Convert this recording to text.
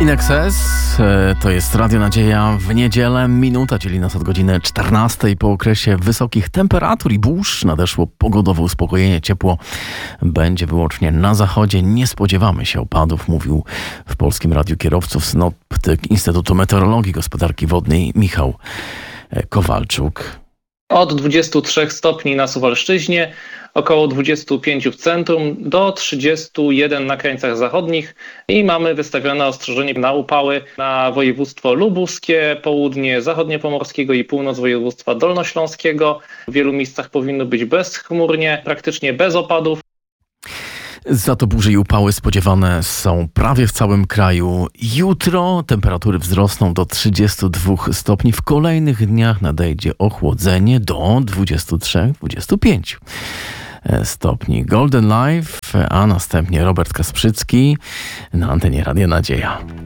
In Excess, to jest Radio Nadzieja w niedzielę. Minuta dzieli nas od godziny 14. Po okresie wysokich temperatur i burz nadeszło pogodowe uspokojenie. Ciepło będzie wyłącznie na zachodzie. Nie spodziewamy się opadów, mówił w Polskim Radiu Kierowców synoptyk Instytutu Meteorologii i Gospodarki Wodnej Michał Kowalczuk. Od 23 stopni na Suwalszczyźnie, około 25 w centrum, do 31 na krańcach zachodnich i mamy wystawione ostrzeżenie na upały na województwo lubuskie, południe zachodniopomorskiego i północ województwa dolnośląskiego. W wielu miejscach powinno być bezchmurnie, praktycznie bez opadów. Za to burze i upały spodziewane są prawie w całym kraju. Jutro temperatury wzrosną do 32 stopni. W kolejnych dniach nadejdzie ochłodzenie do 23-25 stopni. Golden Life, a następnie Robert Kasprzycki na antenie Radia Nadzieja.